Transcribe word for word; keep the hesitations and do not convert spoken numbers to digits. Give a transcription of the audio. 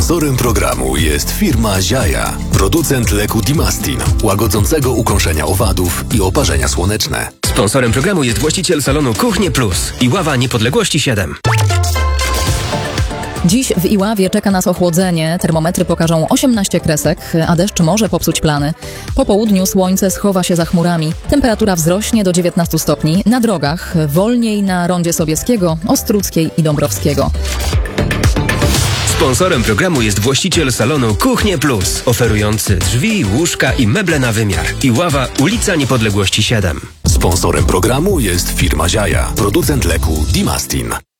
Sponsorem programu jest firma Ziaja, producent leku Dimastin, łagodzącego ukąszenia owadów i oparzenia słoneczne. Sponsorem programu jest właściciel salonu Kuchnie Plus. Iława Niepodległości siedem. Dziś w Iławie czeka nas ochłodzenie. Termometry pokażą osiemnaście kresek, a deszcz może popsuć plany. Po południu słońce schowa się za chmurami. Temperatura wzrośnie do dziewiętnastu stopni. Na drogach wolniej na rondzie Sobieskiego, Ostruckiej i Dąbrowskiego. Sponsorem programu jest właściciel salonu Kuchnie Plus, oferujący drzwi, łóżka i meble na wymiar. Iława, ulica Niepodległości siedem. Sponsorem programu jest firma Ziaja, producent leku Dimastin.